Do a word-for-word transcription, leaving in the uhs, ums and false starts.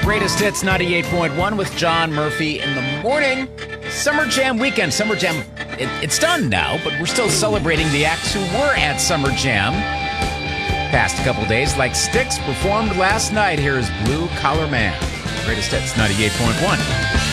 Greatest Hits ninety-eight point one with John Murphy in the morning. Summer Jam weekend. Summer Jam, it, it's done now, but we're still celebrating the acts who were at Summer Jam. Past a couple days, like Styx performed last night. Here is Blue Collar Man. Greatest Hits ninety-eight point one.